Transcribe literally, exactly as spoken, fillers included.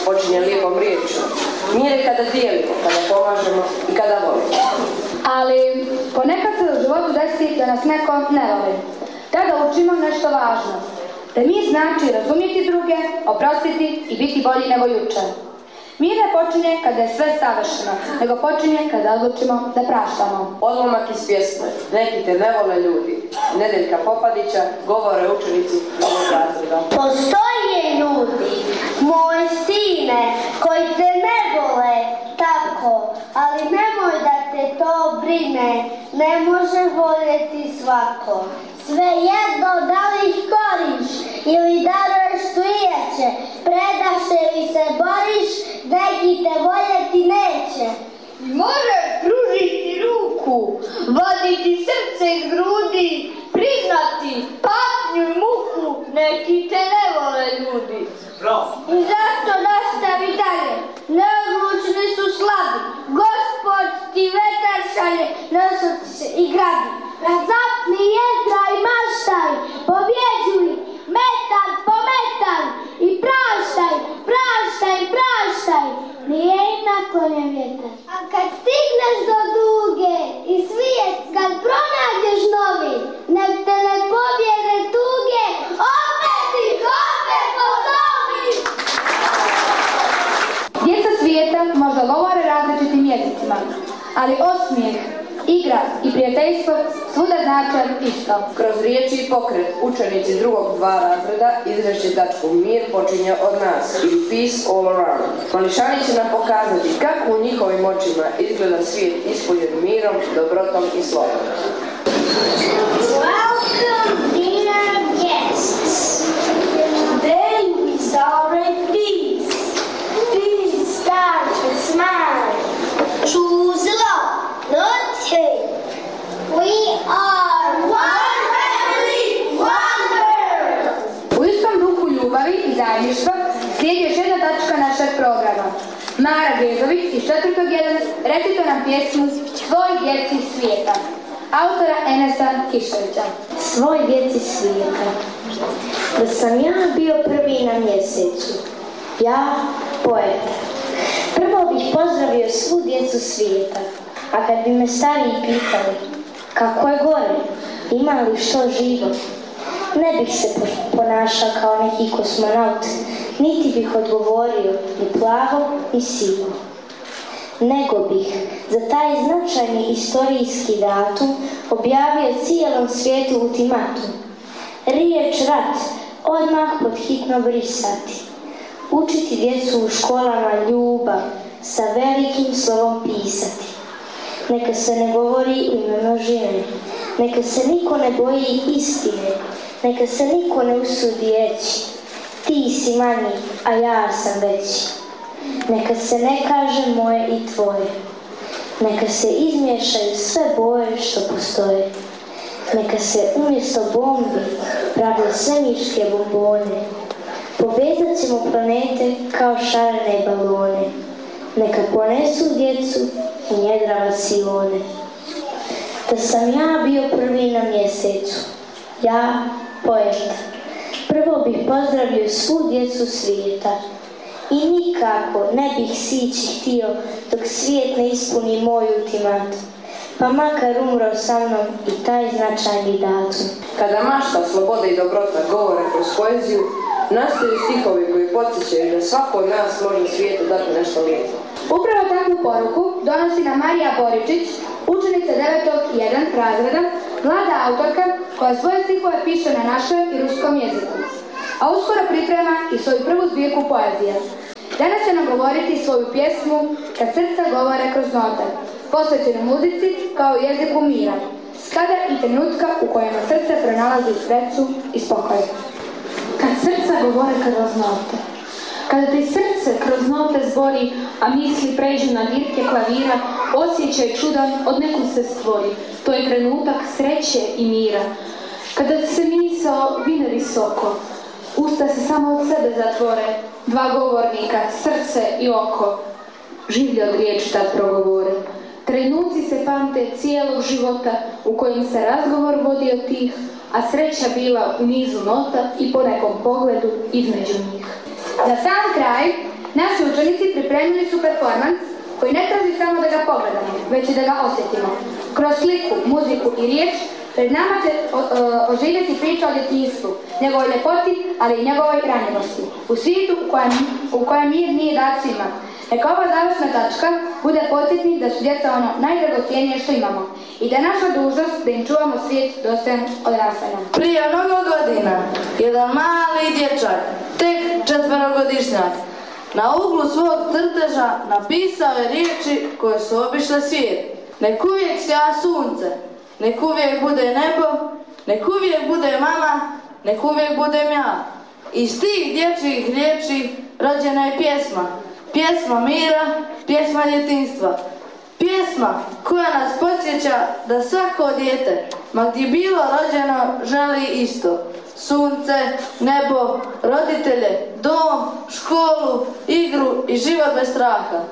počinje lijepom riječju. Mir je kada dijelimo, kada pomažemo i kada volimo. Ali ponekad se u životu desi da nas neko ne voli. Tada učimo nešto važno. Da mir znači razumjeti druge, oprostiti i biti bolji nego jučer. Mir ne počinje kada je sve savršeno, nego počinje kada odlučimo da praštamo. Odlomak iz pjesme Neki te ne vole ljudi, Nedeljka Popadića, govore učenici drugog razreda. Postoje ljudi, moj sine, koji te ne vole tako, ali nemoj da te to brine, ne može voljeti svako. Svejedno da li ih koriš ili daruješ tujeće, predaš se ili se boriš, neki te voljeti neće. Možeš pružiti ruku, vaditi srce iz grudi, priznati patnju i muku, neki te ne vole ljudi. I zato nastavi dalje, neodlučni su slabi, Gospod ti vetar šalje, nosuti se i grabi. Razapni jedra i maštaj, pobjeđuj, metan po metan i praštaj, praštaj, praštaj, nije im naklonjen vjetar. A kad stigneš do duge i svijet, kad pronađeš novi, nek te ne pobjede tuge, opet ih, opet pozovi! Djeca svijeta možda govore različitim jezicima, ali osmijeh, igra i prijateljstvo svuda znače isto. Kroz riječi i pokret učenici drugog dva razreda izvešće tačku Mir počinje od nas ili Peace all around. Mališani će nam pokazati kako u njihovim očima izgleda svijet ispunjen mirom, dobrotom i slobodom. Welcome, dear guests. Today we celebrate peace. Peace starts with smile. Choose love, not hate. We are one family, one world. U istom duhu ljubavi i zajedništva slijedi još jedna tačka našeg programa. Mara Gezović iz četvrtog jedan recituje nam pjesmu Svoj djeci svijeta, autora Enesa Kišovića. Svoj djeci svijeta. Da sam ja bio prvi na mjesecu, ja poet. Prvo bih pozdravio svu djecu svijeta, a kad bi me stariji pitali kako je gore, ima li što živo, ne bih se ponašao kao neki kosmonaut, niti bih odgovorio ni plavo ni sivo. Nego bih za taj značajni istorijski datum objavio cijelom svijetu ultimatum. Riječ rat odmah pod hitno brisati. Učiti djecu u školama ljubav, sa velikim slovom pisati. Neka se ne govori u ime množine, neka se niko ne boji istine, neka se niko ne usudi reći ti si manji, a ja sam veći. Neka se ne kaže moje i tvoje, neka se izmiješaju sve boje što postoje. Neka se umjesto bombi prave svemirske bombone. Povezat ćemo planete kao šarene balone. Neka ponesu djecu i njedra vasione. Da sam ja bio prvi na mjesecu, ja poet. Prvo bih pozdravio svu djecu svijeta. I nikako ne bih sići htio dok svijet ne ispuni moj ultimat. Pa makar umro sa mnom i taj značajni datum. Kada mašta, sloboda i dobrota govore kroz poeziju, nastaju stihovi koji podsjećaju da svako od nas može svijetu dati nešto lijepo. Upravo takvu poruku donosi nam Marija Boričić, učenica devetog jedan razreda, mlada autorka koja svoje stihove piše na našem i ruskom jeziku, a uskoro priprema i svoju prvu zbirku poezije. Danas će nam govoriti svoju pjesmu Kad srca govore kroz note, posvećenu muzici kao jeziku mira, skada i trenutka u kojima srce pronalazi sreću i spokoj. Kad srca govore kroz note, kada ti srce kroz note zbori, a misli pređu na dirke klavira, osjećaj čudan od nekud se stvori, to je trenutak sreće i mira. Kada se misao vine visoko, usta se samo od sebe zatvore, dva govornika, srce i oko, življe od riječi tad progovore. Trenuci se pamte cijelog života u kojem se razgovor vodio tih, a sreća bila u nizu nota i po nekom pogledu između njih. Za sam kraj Naši učenici pripremili su performans koji ne traži samo da ga pogledamo, već i da ga osjetimo. Kroz sliku, muziku i riječ pred nama će o, o, oživjeti priča o djetinjstvu, njegovoj ljepoti, ali i njegovoj ranjivosti. U svijetu u kojem, u kojem mir nije dat svima. Neka ova završna tačka bude podsjetnik da su djeca ono najdragocjenije što imamo i da je naša dužnost da im čuvamo svijet dostojan odrastanja. Prije mnogo godina, jedan mali dječak, tek četverogodišnjak, na uglu svog crteža napisao je riječi koje su obišle svijet. Nek uvijek sja sunce, nek uvijek bude nebo, nek uvijek bude mama, nek uvijek budem ja. Iz tih dječjih riječi rođena je pjesma. Pjesma mira, pjesma djetinjstva. Pjesma koja nas podsjeća da svako dijete, ma gdje bilo rođeno, želi isto. Sunce, nebo, roditelje, dom, školu, igru i život bez straha.